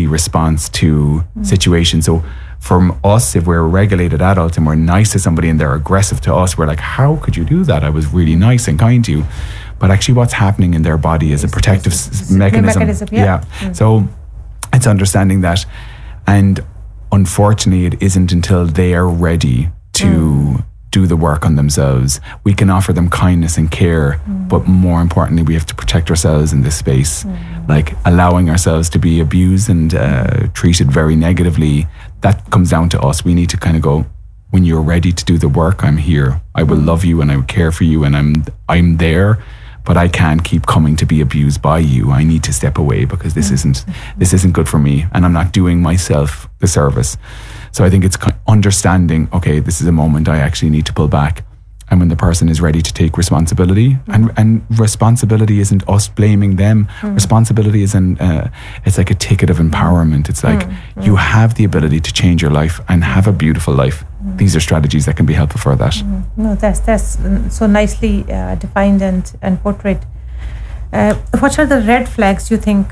response to situations. So from us, if we're a regulated adult and we're nice to somebody and they're aggressive to us, we're like, how could you do that? I was really nice and kind to you. But actually what's happening in their body is a protective mechanism. Yeah. So it's understanding that. And unfortunately, it isn't until they are ready to do the work on themselves. We can offer them kindness and care, but more importantly, we have to protect ourselves in this space. Like allowing ourselves to be abused and treated very negatively, that comes down to us. We need to kind of go, when you're ready to do the work, I'm here. I will love you and I will care for you, and I'm there. But I can't keep coming to be abused by you. I need to step away because this isn't good for me, and I'm not doing myself the service. So I think it's understanding, okay, this is a moment I actually need to pull back. And when the person is ready to take responsibility, and responsibility isn't us blaming them. Responsibility is it's like a ticket of empowerment. It's like you have the ability to change your life and have a beautiful life. These are strategies that can be helpful for that. No, that's so nicely defined and portrayed. What are the red flags you think,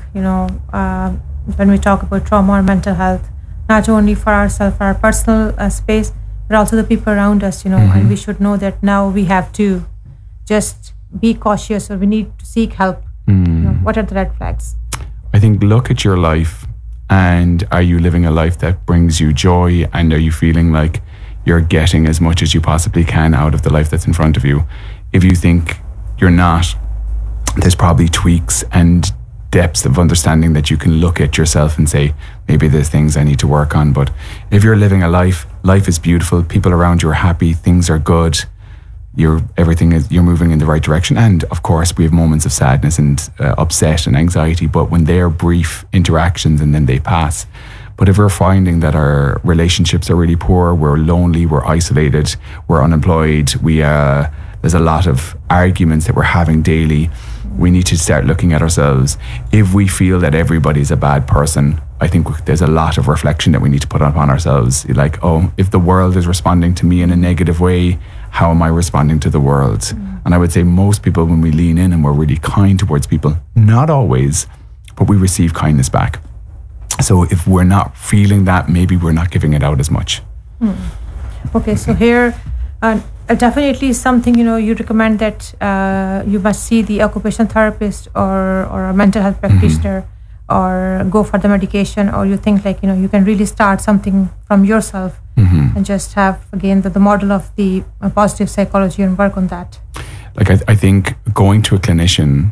when we talk about trauma or mental health, not only for ourselves, for our personal space, but also the people around us, and we should know that now we have to just be cautious, or we need to seek help. What are the red flags? I think look at your life, and are you living a life that brings you joy, and are you feeling like you're getting as much as you possibly can out of the life that's in front of you? If you think you're not, there's probably tweaks and depths of understanding that you can look at yourself and say, maybe there's things I need to work on. But if you're living a life is beautiful, people around you are happy, things are good, you're moving in the right direction. And of course we have moments of sadness and upset and anxiety, but when they're brief interactions and then they pass. But if we're finding that our relationships are really poor, we're lonely, we're isolated, we're unemployed, there's a lot of arguments that we're having daily, we need to start looking at ourselves. If we feel that everybody's a bad person, I think there's a lot of reflection that we need to put upon ourselves. Like, if the world is responding to me in a negative way, how am I responding to the world? And I would say most people, when we lean in and we're really kind towards people, not always, but we receive kindness back. So if we're not feeling that, maybe we're not giving it out as much. Okay, so here, definitely something, you recommend that you must see the occupational therapist or a mental health practitioner, or go for the medication, or you think like, you can really start something from yourself and just have, again, the model of the positive psychology and work on that. Like, I think going to a clinician,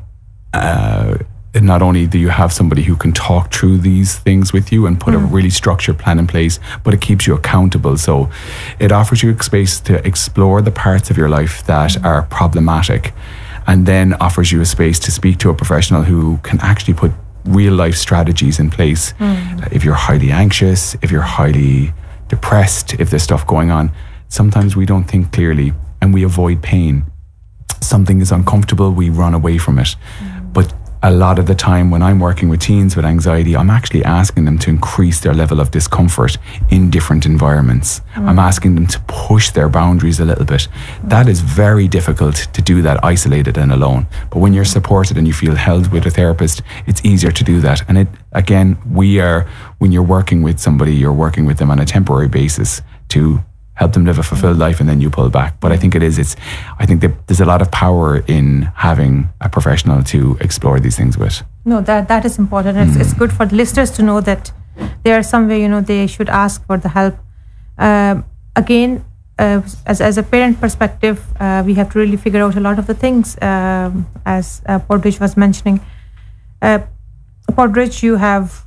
not only do you have somebody who can talk through these things with you and put a really structured plan in place, but it keeps you accountable. So it offers you space to explore the parts of your life that are problematic, and then offers you a space to speak to a professional who can actually put real life strategies in place. If you're highly anxious, if you're highly depressed, if there's stuff going on, sometimes we don't think clearly and we avoid pain. Something is uncomfortable, we run away from it. But a lot of the time when I'm working with teens with anxiety, I'm actually asking them to increase their level of discomfort in different environments. I'm asking them to push their boundaries a little bit. That is very difficult to do that isolated and alone. But when you're supported and you feel held with a therapist, it's easier to do that. And when you're working with somebody, you're working with them on a temporary basis to help them live a fulfilled life, and then you pull back. But I think I think that there's a lot of power in having a professional to explore these things with. No, that is important. It's good for the listeners to know that there are some way, they should ask for the help. Again, as a parent perspective, we have to really figure out a lot of the things, as Podridge was mentioning. Podridge, you have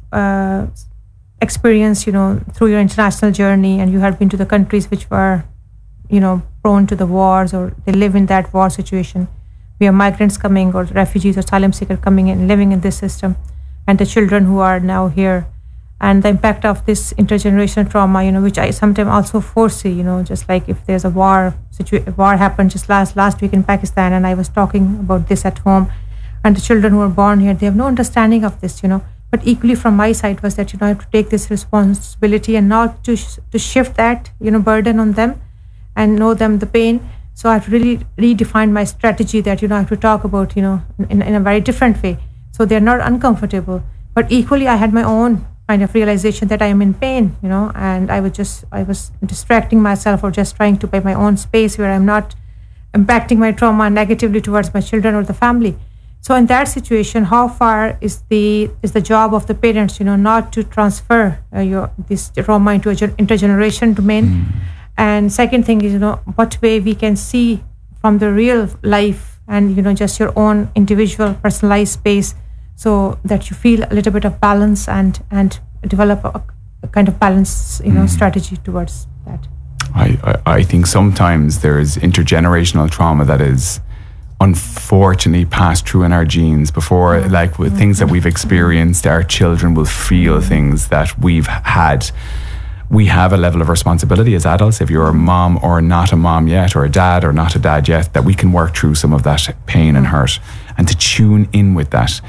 experience, through your international journey, and you have been to the countries which were, prone to the wars, or they live in that war situation. We have migrants coming, or refugees or asylum seekers coming in, living in this system, and the children who are now here, and the impact of this intergenerational trauma, which I sometimes also foresee, just like if there's a war happened just last week in Pakistan, and I was talking about this at home, and the children who are born here, they have no understanding of this, But equally from my side was that, I have to take this responsibility and not to shift that, burden on them and know them the pain. So I have to really redefine my strategy that, I have to talk about, in a very different way. So they're not uncomfortable. But equally, I had my own kind of realization that I am in pain, and I was distracting myself or just trying to buy my own space where I'm not impacting my trauma negatively towards my children or the family. So in that situation, how far is the job of the parents, not to transfer this trauma into an intergeneration domain? And second thing is, what way we can see from the real life and, just your own individual personalized space, so that you feel a little bit of balance and develop a kind of balance, strategy towards that. I think sometimes there's intergenerational trauma that is unfortunately passed through in our genes before, like with things that we've experienced, our children will feel things that we've had. We have a level of responsibility as adults, if you're a mom or not a mom yet, or a dad or not a dad yet, that we can work through some of that pain and hurt, and to tune in with that.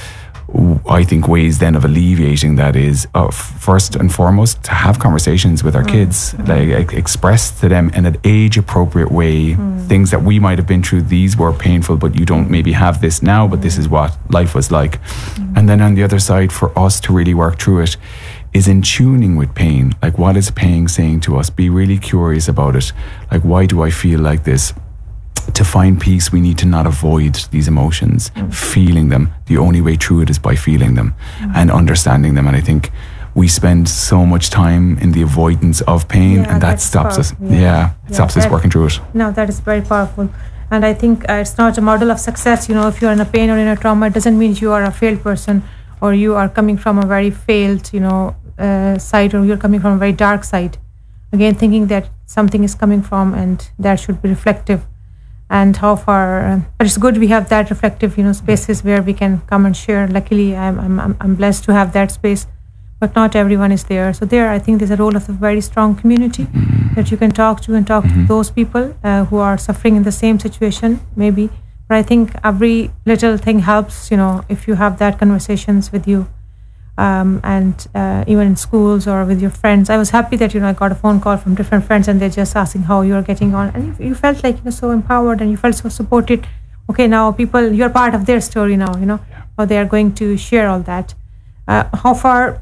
I think ways then of alleviating that is first and foremost to have conversations with our kids, like express to them in an age appropriate way things that we might have been through. These were painful, but you don't maybe have this now, but this is what life was like. And then on the other side, for us to really work through it is in tuning with pain. Like, what is pain saying to us? Be really curious about it. Like, why do I feel like this? To find peace, we need to not avoid these emotions, feeling them. The only way through it is by feeling them and understanding them. And I think we spend so much time in the avoidance of pain, and that stops us. Stops us working through it. No, that is very powerful. And I think it's not a model of success. If you're in a pain or in a trauma, it doesn't mean you are a failed person, or you are coming from a very failed, side, or you're coming from a very dark side. Again, thinking that something is coming from, and that should be reflective. And how far, but it's good we have that reflective, spaces where we can come and share. Luckily, I'm blessed to have that space, but not everyone is there. So there, I think there's a role of a very strong community that you can talk to to those people who are suffering in the same situation, maybe. But I think every little thing helps, if you have that conversations with you. And even in schools or with your friends. I was happy that I got a phone call from different friends, and they're just asking how you're getting on, and you felt like so empowered, and you felt so supported. Okay, now you're part of their story now, or they are going to share all that. How far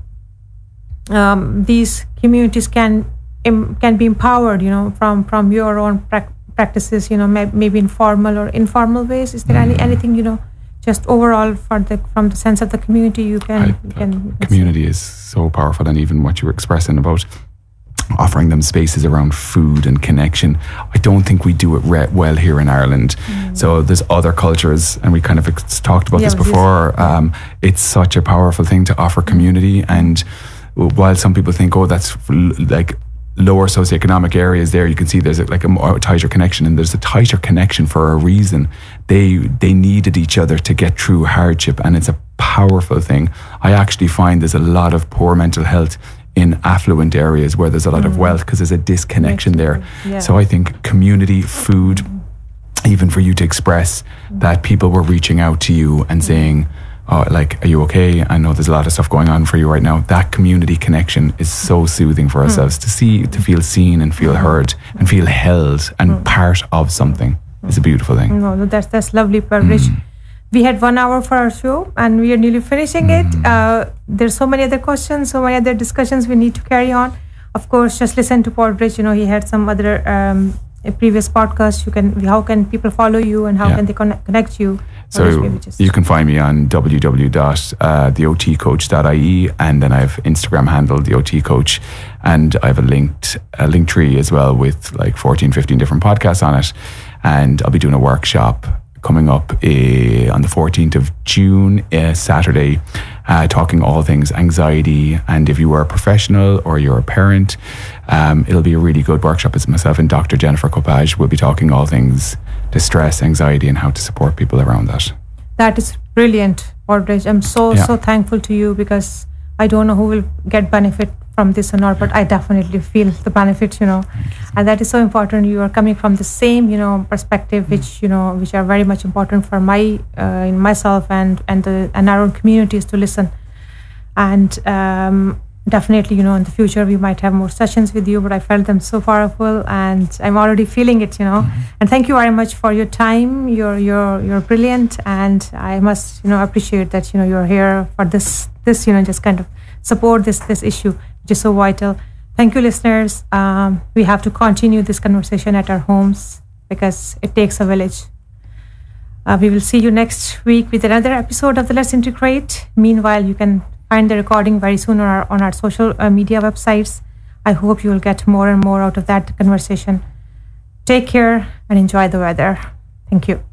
these communities can be empowered, from your own practices, maybe in formal or informal ways. Is there anything, just overall from the sense of the community you can community is so powerful, and even what you were expressing about offering them spaces around food and connection, I don't think we do it well here in Ireland. So there's other cultures, and we kind of talked about this before. It's such a powerful thing to offer community, and while some people think, that's like lower socioeconomic areas, there you can see there's a tighter connection, and there's a tighter connection for a reason. They needed each other to get through hardship, and it's a powerful thing. I actually find there's a lot of poor mental health in affluent areas where there's a lot of wealth, because there's a disconnection there. So I think community, food, even for you to express that people were reaching out to you and saying, are you okay? I know there's a lot of stuff going on for you right now. That community connection is so soothing for ourselves, to feel seen and feel heard and feel held and part of something. It's a beautiful thing. No, that's lovely, Parvish. We had 1 hour for our show, and we are nearly finishing it. There's so many other questions, so many other discussions we need to carry on. Of course, just listen to Paul Bridge. He had some other previous podcasts. How can people follow you, and how can they connect you? So you can find me on www.theotcoach.ie, and then I have Instagram handle The OT Coach, and I have a link tree as well with 14, 15 different podcasts on it. And I'll be doing a workshop coming up on the 14th of June, Saturday, talking all things anxiety. And if you are a professional or you're a parent, it'll be a really good workshop. It's myself and Dr. Jennifer Copage. We'll be talking all things distress, anxiety, and how to support people around that. That is brilliant, Aldridge. I'm so thankful to you, because I don't know who will get benefit from this or not, but I definitely feel the benefit, and that is so important. You are coming from the same, perspective, which are very much important for myself and our own communities to listen. And definitely, in the future we might have more sessions with you, but I felt them so powerful, and I'm already feeling it, And thank you very much for your time. You're brilliant, and I must, appreciate that, you're here for this, just kind of support this issue, which is so vital. Thank you, listeners. We have to continue this conversation at our homes because it takes a village. We will see you next week with another episode of the Let's Integrate. Meanwhile, you can find the recording very soon on our social media websites. I hope you will get more and more out of that conversation. Take care and enjoy the weather. Thank you.